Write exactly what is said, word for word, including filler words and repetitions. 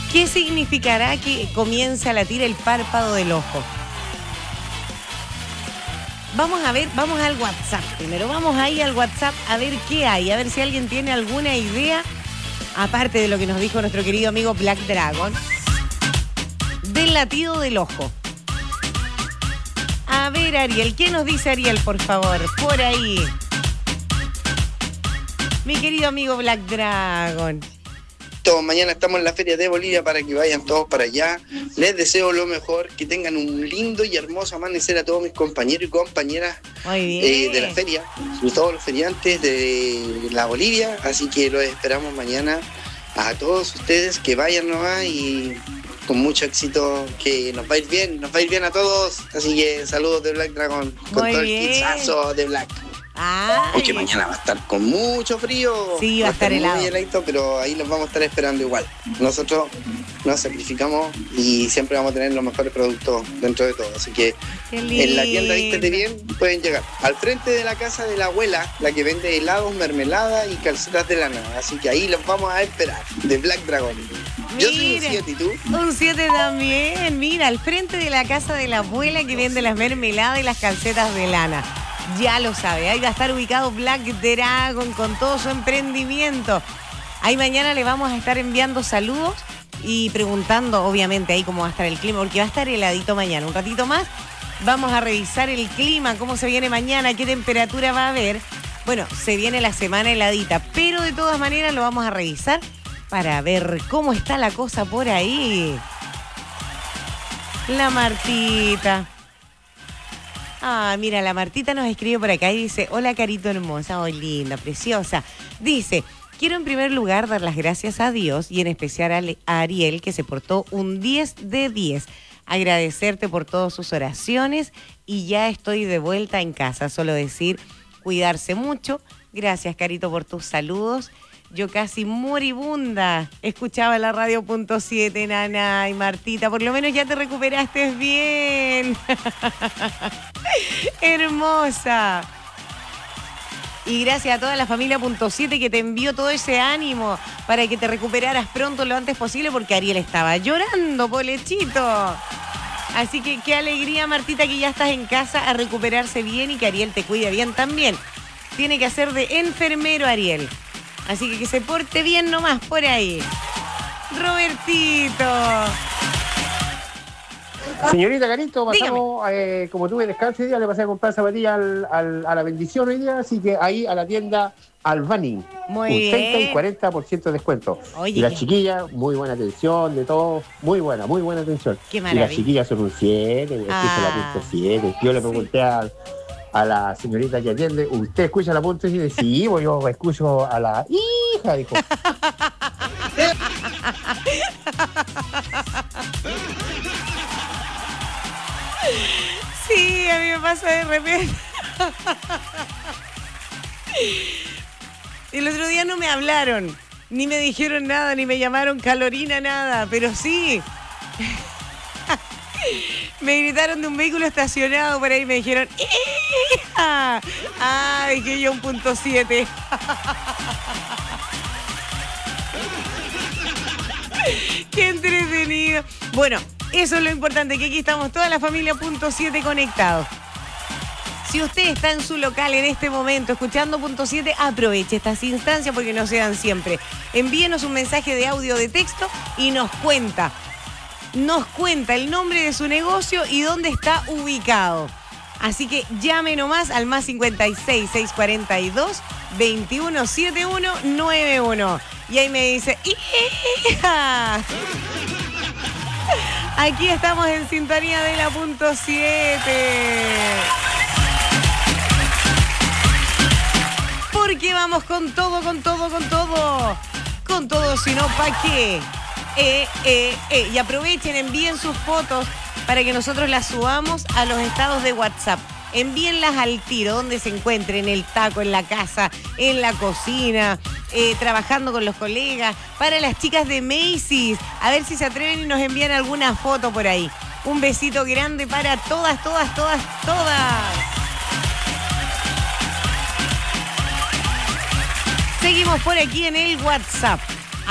¿Qué significará que comience a latir el párpado del ojo? Vamos a ver, vamos al WhatsApp primero. Vamos ahí al WhatsApp a ver qué hay. A ver si alguien tiene alguna idea, aparte de lo que nos dijo nuestro querido amigo Black Dragon, del latido del ojo. A ver, Ariel, ¿qué nos dice Ariel, por favor? Por ahí. Mi querido amigo Black Dragon. Todos mañana estamos en la Feria de Bolivia para que vayan todos para allá. Les deseo lo mejor, que tengan un lindo y hermoso amanecer a todos mis compañeros y compañeras eh, de la feria, y todos los feriantes de la Bolivia. Así que los esperamos mañana a todos ustedes, que vayan nomás y con mucho éxito, que nos va a ir bien, nos va a ir bien a todos. Así que saludos de Black Dragon, con Muy todo bien. el quitzazo de Black. Ay. Porque mañana va a estar con mucho frío. Sí, va a estar helado. Muy heladito, pero ahí los vamos a estar esperando igual. Nosotros nos sacrificamos y siempre vamos a tener los mejores productos dentro de todo. Así que en la tienda Vístete Bien pueden llegar al frente de la casa de la abuela, la que vende helados, mermelada y calcetas de lana. Así que ahí los vamos a esperar, de Black Dragon. Yo soy un siete, ¿y tú? Un siete también. Mira, al frente de la casa de la abuela que vende las mermeladas y las calcetas de lana. Ya lo sabe, ahí va a estar ubicado Black Dragon con todo su emprendimiento. Ahí mañana le vamos a estar enviando saludos y preguntando, obviamente, ahí cómo va a estar el clima, porque va a estar heladito mañana. Un ratito más vamos a revisar el clima, cómo se viene mañana, qué temperatura va a haber. Bueno, se viene la semana heladita, pero de todas maneras lo vamos a revisar para ver cómo está la cosa por ahí. La Martita. Ah, mira, la Martita nos escribe por acá y dice: hola, carito hermosa, oh, linda, preciosa. Dice: quiero en primer lugar dar las gracias a Dios y en especial a Ariel, que se portó un diez de diez. Agradecerte por todas sus oraciones y ya estoy de vuelta en casa. Solo decir, cuidarse mucho. Gracias, carito, por tus saludos. Yo casi moribunda escuchaba la radio punto siete, nana y Martita. Por lo menos ya te recuperaste bien. Hermosa. Y gracias a toda la familia punto siete que te envió todo ese ánimo para que te recuperaras pronto lo antes posible, porque Ariel estaba llorando, polechito. Así que qué alegría, Martita, que ya estás en casa a recuperarse bien y que Ariel te cuide bien también. Tiene que hacer de enfermero, Ariel. Así que que se porte bien nomás por ahí. Robertito. Señorita Carito, pasamos, eh, como tuve descanso hoy día, le pasé a comprar zapatillas al, al, a la bendición hoy día, así que ahí a la tienda Albany. Muy un bien. treinta y cuarenta por ciento de descuento. Oye, y las qué... chiquillas, muy buena atención, de todo, muy buena, muy buena atención. Qué y maravilla. las chiquillas son un siete, Ah, escucho la punto siete. Yo le pregunté sí. a, a la señorita que atiende, ¿usted escucha la punto siete? Sí, pues yo escucho a la hija, dijo. Sí, a mí me pasa de repente. El otro día no me hablaron, ni me dijeron nada, ni me llamaron Calorina, nada, pero sí. Me gritaron de un vehículo estacionado por ahí, me dijeron ¡hija! Ah, dije yo un punto siete. ¡Qué entretenido! Bueno, eso es lo importante, que aquí estamos toda la familia punto siete conectados. Si usted está en su local en este momento escuchando punto siete, aproveche estas instancias porque no se dan siempre. Envíenos un mensaje de audio o de texto y nos cuenta. Nos cuenta el nombre de su negocio y dónde está ubicado. Así que llame nomás al más cincuenta y seis, seiscientos cuarenta y dos, veintiuno setenta y uno noventa y uno. Y ahí me dice, ¡hija! Aquí estamos en sintonía de la punto siete. Porque vamos con todo, con todo, con todo. Con todo, si no, ¿pa' qué? Eh, eh, eh. Y aprovechen, envíen sus fotos para que nosotros las subamos a los estados de WhatsApp. Envíenlas al tiro, donde se encuentren, en el taco, en la casa, en la cocina, eh, trabajando con los colegas. Para las chicas de Macy's, a ver si se atreven y nos envían alguna foto por ahí. Un besito grande para todas, todas, todas, todas. Seguimos por aquí en el WhatsApp.